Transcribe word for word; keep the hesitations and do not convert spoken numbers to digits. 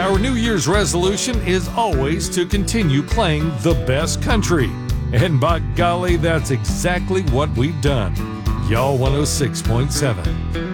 Our New Year's resolution is always to continue playing the best country. And by golly, that's exactly what we've done. Y'all one oh six point seven.